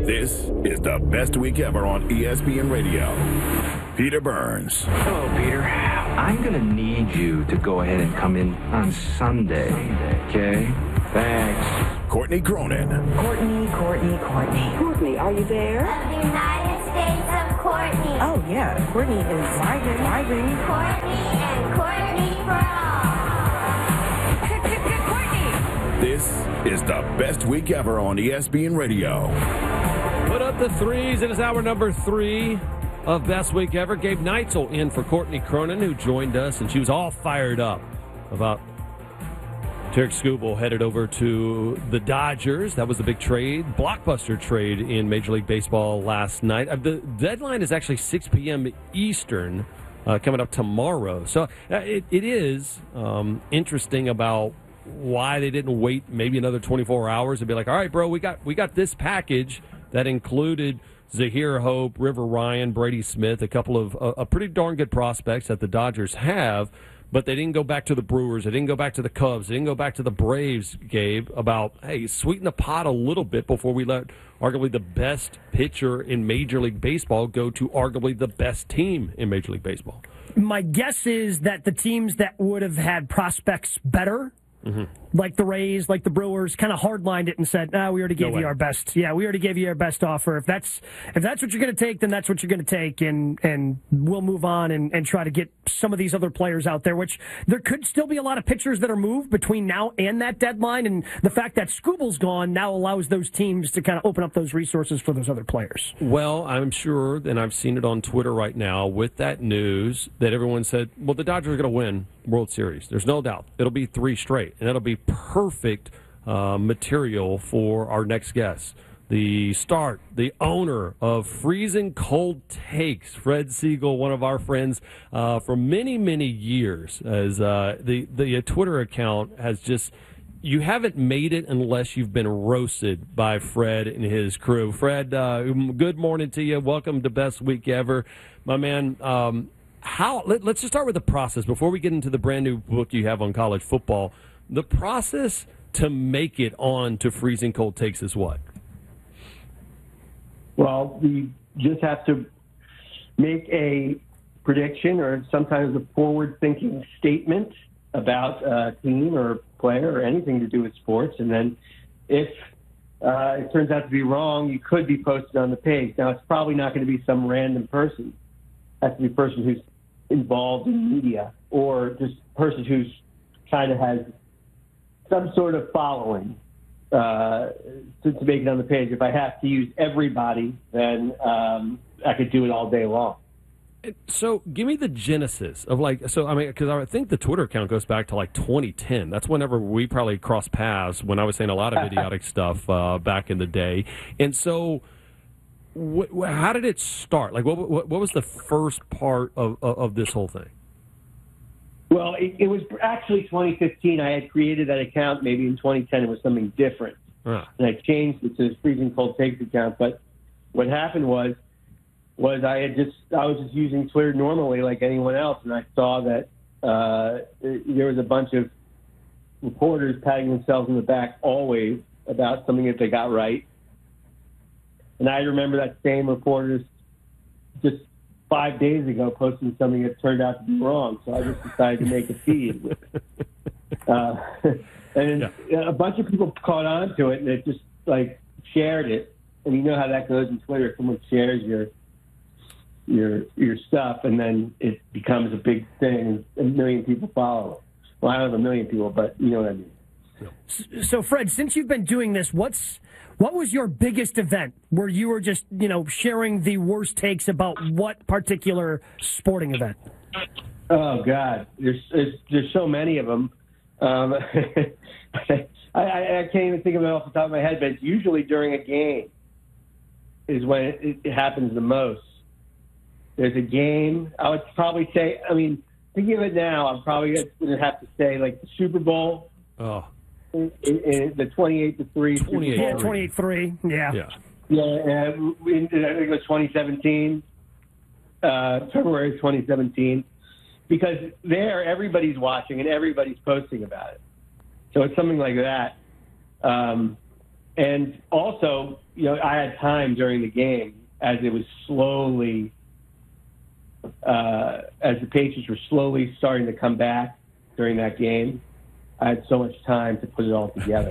This is the best week ever on ESPN Radio. Peter Burns. Hello, Peter. I'm going to need you to go ahead and come in on Sunday, okay? Thanks. Courtney Cronin. Courtney. Courtney, are you there? Of the United States of Courtney. Oh, yeah. Courtney is rising. Courtney and Courtney for all. Courtney! This is the best week ever on ESPN Radio. Put up the threes. It is hour number 3 of Best Week Ever. Gabe Neitzel in for Courtney Cronin, who joined us, and she was all fired up about Tarek Skubal headed over to the Dodgers. That was the big trade, blockbuster trade in Major League Baseball last night. The deadline is actually 6 p.m. Eastern coming up tomorrow. So it is interesting about why they didn't wait maybe another 24 hours and be like, all right, bro, we got this package that included Zahir Hope, River Ryan, Brady Smith, a couple of pretty darn good prospects that the Dodgers have, but they didn't go back to the Brewers. They didn't go back to the Cubs. They didn't go back to the Braves, Gabe, about, hey, sweeten the pot a little bit before we let arguably the best pitcher in Major League Baseball go to arguably the best team in Major League Baseball. My guess is that the teams that would have had prospects better, like the Rays, like the Brewers, kind of hardlined it and said, we already gave you our best. Yeah, we already gave you our best offer. If that's what you're going to take, then that's what you're going to take, and we'll move on and try to get some of these other players out there, which there could still be a lot of pitchers that are moved between now and that deadline, and the fact that Skubal's gone now allows those teams to kind of open up those resources for those other players. Well, I'm sure, and I've seen it on Twitter right now with that news that everyone said, well, the Dodgers are going to win World Series. There's no doubt. It'll be 3 straight, and it'll be perfect material for our next guest. The owner of Freezing Cold Takes, Fred Siegel, one of our friends for many, many years. As the Twitter account has just, you haven't made it unless you've been roasted by Fred and his crew. Fred, good morning to you. Welcome to Best Week Ever, my man. Let's just start with the process before we get into the brand new book you have on college football. The process to make it on to Freezing Cold Takes is what? Well, we just have to make a prediction or sometimes a forward-thinking statement about a team or player or anything to do with sports. And then if it turns out to be wrong, you could be posted on the page. Now, it's probably not going to be some random person. It has to be a person who's involved in media or just a person who's kind of has some sort of following to make it on the page. If I have to use everybody, then I could do it all day long. So give me the genesis of because I think the Twitter account goes back to 2010. That's whenever we probably crossed paths when I was saying a lot of idiotic stuff back in the day. And so how did it start? What was the first part of this whole thing? Well, it was actually 2015. I had created that account. Maybe in 2010 it was something different. And I changed it to the Freezing Cold Takes account. But what happened was I was just using Twitter normally like anyone else, and I saw that there was a bunch of reporters patting themselves on the back always about something that they got right. And I remember that same reporter just 5 days ago posting something that turned out to be wrong, so I just decided to make a feed with it. And a bunch of people caught on to it, and it just shared it. And you know how that goes in Twitter. Someone shares your stuff, and then it becomes a big thing, and a million people follow it. Well, I don't have a million people, but you know what I mean. So, Fred, since you've been doing this, what was your biggest event where you were just, sharing the worst takes about what particular sporting event? Oh, God. There's so many of them. I can't even think of it off the top of my head, but it's usually during a game is when it happens the most. There's a game. I would probably say, thinking of it now, I'm probably going to have to say, the Super Bowl. Oh. In the 28-3. 28-3. Yeah. Yeah. I think it was 2017, February 2017, because there everybody's watching and everybody's posting about it. So it's something like that. And also, I had time during the game as it was slowly, as the Patriots were slowly starting to come back during that game. I had so much time to put it all together.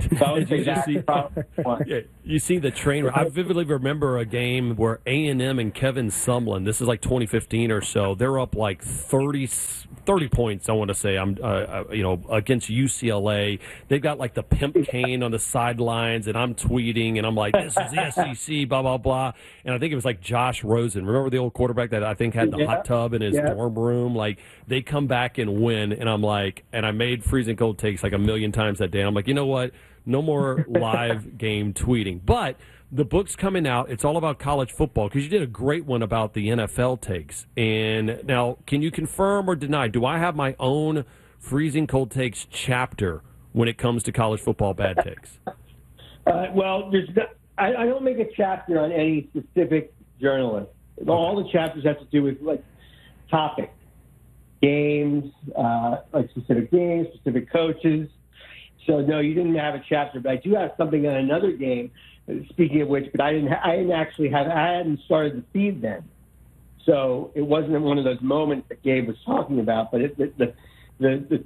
You see the train. I vividly remember a game where A&M and Kevin Sumlin, this is like 2015 or so, they're up like 30 points, I want to say, against UCLA. They've got like the pimp cane on the sidelines, and I'm tweeting, and I'm like, this is the SEC, blah, blah, blah. And I think it was like Josh Rosen. Remember the old quarterback that I think had the hot tub in his dorm room? Like, they come back and win, and I'm like, and I made Freezing Cold Takes like a million times that day. And I'm like, you know what? No more live game tweeting. But the book's coming out. It's all about college football because you did a great one about the NFL takes. And now, can you confirm or deny? Do I have my own Freezing Cold Takes chapter when it comes to college football bad takes? Well, I don't make a chapter on any specific journalist. Okay. All the chapters have to do with like topics, games, like specific games, specific coaches. So no, you didn't have a chapter, but I do have something on another game. Speaking of which, but I hadn't started the feed then, so it wasn't one of those moments that Gabe was talking about. But the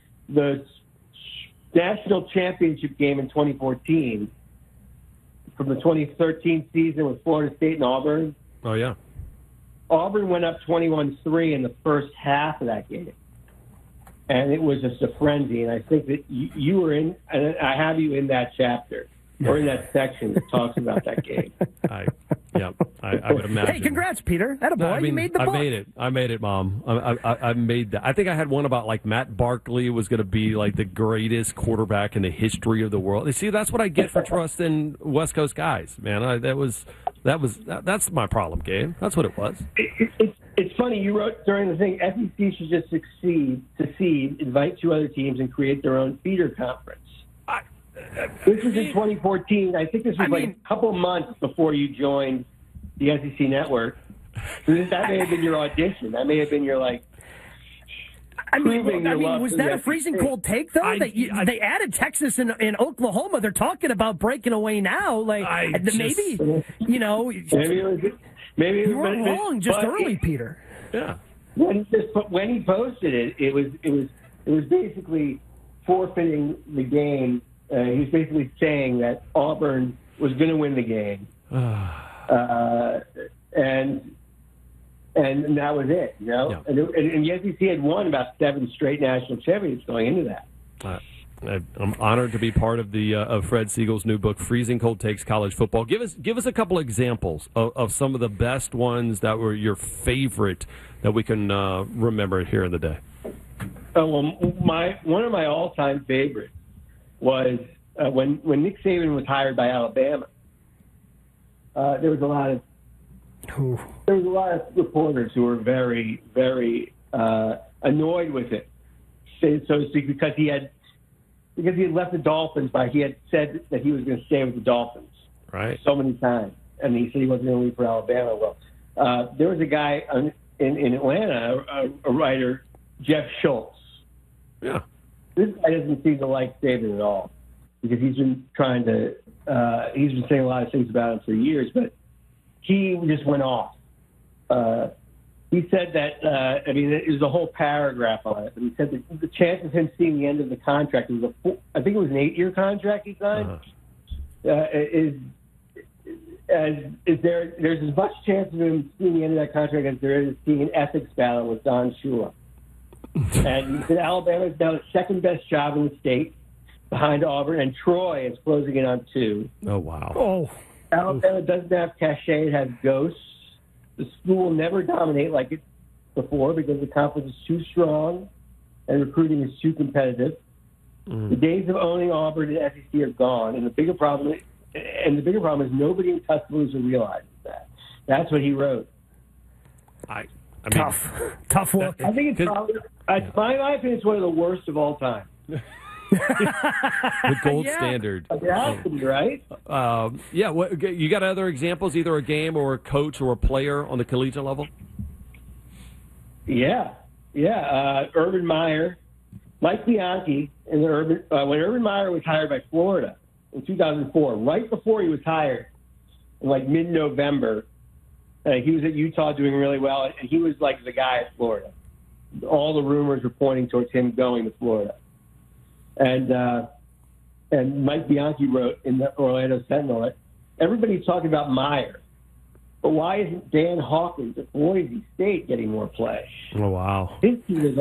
national championship game in 2014 from the 2013 season with Florida State and Auburn. Oh yeah, Auburn went up 21-3 in the first half of that game, and it was just a frenzy. And I think that you were in, and I have you in that chapter. Or in that section that talks about that game. I would imagine. Hey, congrats, Peter. Attaboy, you made the book. I made it, Mom. I made that. I think I had one about like Matt Barkley was going to be like the greatest quarterback in the history of the world. You see, that's what I get for trusting West Coast guys, man. That's my problem, Gabe. That's what it was. It's funny. You wrote during the thing, SEC should just secede, invite two other teams, and create their own feeder conference. This was in 2014. I think this was a couple months before you joined the SEC network. So that may have been your audition. That may have been your was that a freezing cold take though? They added Texas and Oklahoma. They're talking about breaking away now. Maybe you were wrong just early, Peter. Yeah. When he posted it, it was basically forfeiting the game. He was basically saying that Auburn was going to win the game, and that was it. Yeah. And the SEC had won about 7 straight national championships going into that. I'm honored to be part of the of Fred Siegel's new book, Freezing Cold Takes College Football. Give us a couple examples of some of the best ones that were your favorite that we can remember here in the day. Oh well, one of my all-time favorites was when Nick Saban was hired by Alabama. There was a lot of reporters who were very, very annoyed with it, so to speak, because he had left the Dolphins he had said that he was going to stay with the Dolphins, right? So many times, and he said he wasn't going to leave for Alabama. Well, there was a guy in Atlanta, a writer, Jeff Schultz. Yeah. This guy doesn't seem to like Saban at all because he's been he's been saying a lot of things about him for years, but he just went off. He said that, it was a whole paragraph on it, but he said that the chance of him seeing the end of the contract, I think it was an 8-year contract he signed, there's as much chance of him seeing the end of that contract as there is seeing an ethics battle with Don Shula. And he said Alabama's now the second best job in the state behind Auburn, and Troy is closing in on 2. Oh, wow. Oh. Alabama doesn't have cachet. It has ghosts. The school will never dominate like it before because the conference is too strong and recruiting is too competitive. The days of owning Auburn and SEC are gone, and the bigger problem is nobody in Tuscaloosa realizes that. That's what he wrote. Tough look. I think it's probably, my opinion, it's one of the worst of all time. The gold standard. It has to be, right? You got other examples, either a game or a coach or a player on the collegiate level? Yeah. Urban Meyer, Mike Bianchi, when Urban Meyer was hired by Florida in 2004, right before he was hired, in like mid-November. He was at Utah doing really well, and he was like the guy at Florida. All the rumors were pointing towards him going to Florida. And Mike Bianchi wrote in the Orlando Sentinel that everybody's talking about Meyer, but why isn't Dan Hawkins at Boise State getting more play? Oh, wow. His team is